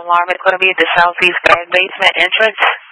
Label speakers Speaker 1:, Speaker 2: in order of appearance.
Speaker 1: alarm is going to be at the southeast back basement entrance.